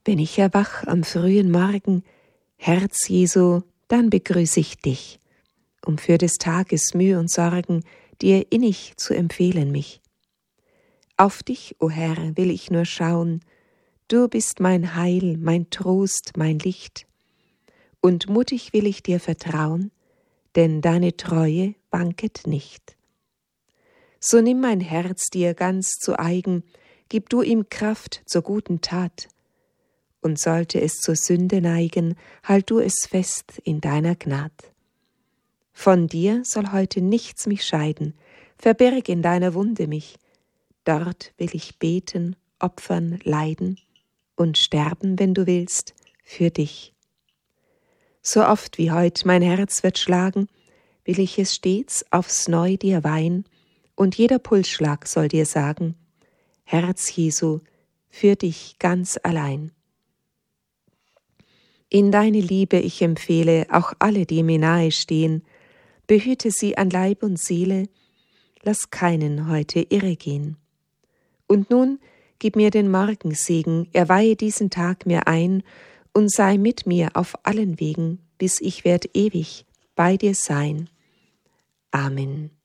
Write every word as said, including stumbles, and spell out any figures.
Wenn ich erwach am frühen Morgen, Herz Jesu, dann begrüß ich dich, um für des Tages Mühe und Sorgen dir innig zu empfehlen mich. Auf dich, o Herr, will ich nur schauen, du bist mein Heil, mein Trost, mein Licht, und mutig will ich dir vertrauen, denn deine Treue wanket nicht. So nimm mein Herz dir ganz zu eigen, gib du ihm Kraft zur guten Tat, und sollte es zur Sünde neigen, halt du es fest in deiner Gnad. Von dir soll heute nichts mich scheiden, verbirg in deiner Wunde mich, dort will ich beten, opfern, leiden und sterben, wenn du willst, für dich. So oft wie heut mein Herz wird schlagen, will ich es stets aufs Neu dir weihen, und jeder Pulsschlag soll dir sagen, Herz Jesu, für dich ganz allein. In deine Liebe ich empfehle auch alle, die mir nahe stehen, behüte sie an Leib und Seele, lass keinen heute irre gehen. Und nun gib mir den Morgensegen, erweihe diesen Tag mir ein und sei mit mir auf allen Wegen, bis ich werd ewig bei dir sein. Amen.